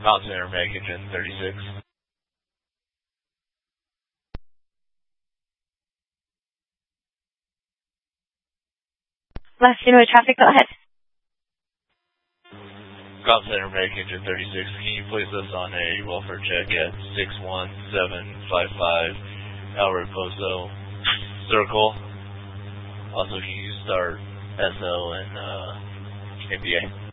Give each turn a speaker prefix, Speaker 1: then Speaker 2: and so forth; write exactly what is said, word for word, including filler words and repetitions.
Speaker 1: Mountain Center, Meg, engine thirty-six.
Speaker 2: Last runway traffic, go ahead.
Speaker 1: Mountain Center, Meg, engine thirty-six. Can you place us on a welfare check at six one seven five five Albert Pozo Circle? Also, can you start S O and uh, M B A?